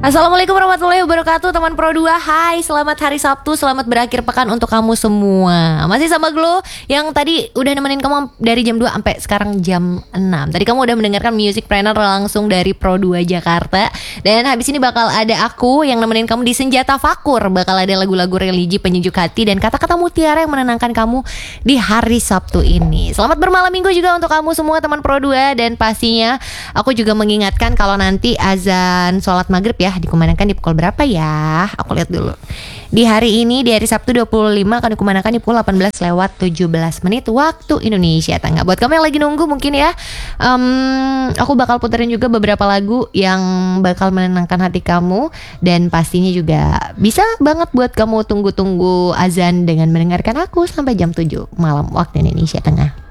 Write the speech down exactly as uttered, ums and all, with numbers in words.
Assalamualaikum warahmatullahi wabarakatuh, teman Pro dua. Hai, selamat hari Sabtu, selamat berakhir pekan untuk kamu semua. Masih sama Glo yang tadi udah nemenin kamu dari jam dua sampai sekarang jam enam. Tadi kamu udah mendengarkan Music Planner langsung dari Pro dua Jakarta. Dan habis ini bakal ada aku yang nemenin kamu di Senjata Fakur. Bakal ada lagu-lagu religi penyejuk hati dan kata-kata mutiara yang menenangkan kamu di hari Sabtu ini. Selamat bermalam minggu juga untuk kamu semua teman Pro dua. Dan pastinya aku juga mengingatkan kalau nanti azan sholat maghrib ya dikumandangkan di pukul berapa ya? Aku lihat dulu. Di hari ini, di hari Sabtu dua puluh lima akan dikumandangkan di pukul delapan belas lewat tujuh belas menit waktu Indonesia Tengah. Buat kamu yang lagi nunggu mungkin ya, um, aku bakal puterin juga beberapa lagu yang bakal menenangkan hati kamu. Dan pastinya juga bisa banget buat kamu tunggu-tunggu azan dengan mendengarkan aku sampai jam tujuh malam waktu Indonesia Tengah.